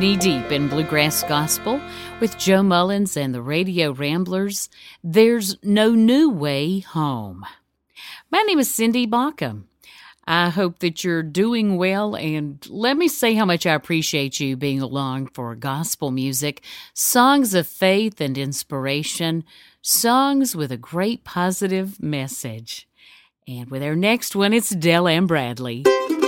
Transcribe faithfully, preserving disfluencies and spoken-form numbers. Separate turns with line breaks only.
Knee-deep in bluegrass gospel with Joe Mullins and the Radio Ramblers, There's No New Way Home. My name is Cindy Baucom. I hope that you're doing well, and let me say how much I appreciate you being along for gospel music, songs of faith and inspiration, songs with a great positive message. And with our next one, it's Del Ann Bradley.